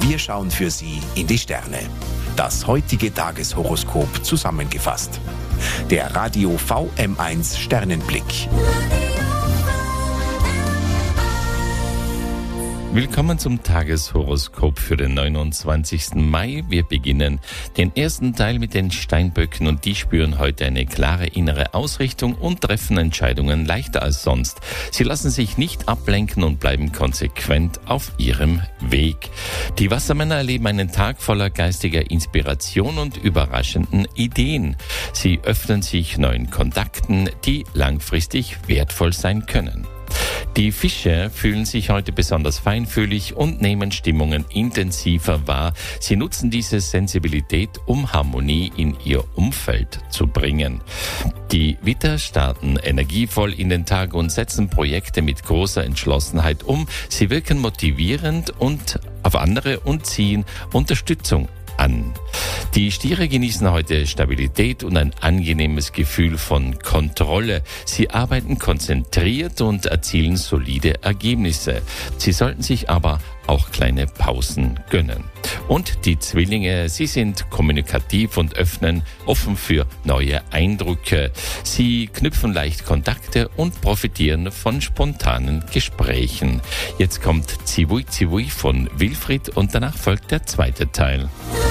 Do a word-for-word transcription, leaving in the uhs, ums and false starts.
Wir schauen für Sie in die Sterne. Das heutige Tageshoroskop zusammengefasst. Der Radio V M eins Sternenblick. Willkommen zum Tageshoroskop für den neunundzwanzigsten Mai. Wir beginnen den ersten Teil mit den Steinböcken und die spüren heute eine klare innere Ausrichtung und treffen Entscheidungen leichter als sonst. Sie lassen sich nicht ablenken und bleiben konsequent auf ihrem Weg. Die Wassermänner erleben einen Tag voller geistiger Inspiration und überraschenden Ideen. Sie öffnen sich neuen Kontakten, die langfristig wertvoll sein können. Die Fische fühlen sich heute besonders feinfühlig und nehmen Stimmungen intensiver wahr. Sie nutzen diese Sensibilität, um Harmonie in ihr Umfeld zu bringen. Die Widder starten energievoll in den Tag und setzen Projekte mit großer Entschlossenheit um. Sie wirken motivierend und auf andere und ziehen Unterstützung an. Die Stiere genießen heute Stabilität und ein angenehmes Gefühl von Kontrolle. Sie arbeiten konzentriert und erzielen solide Ergebnisse. Sie sollten sich aber auch kleine Pausen gönnen. Und die Zwillinge, sie sind kommunikativ und öffnen offen für neue Eindrücke. Sie knüpfen leicht Kontakte und profitieren von spontanen Gesprächen. Jetzt kommt Zivui Zivui von Wilfried und danach folgt der zweite Teil.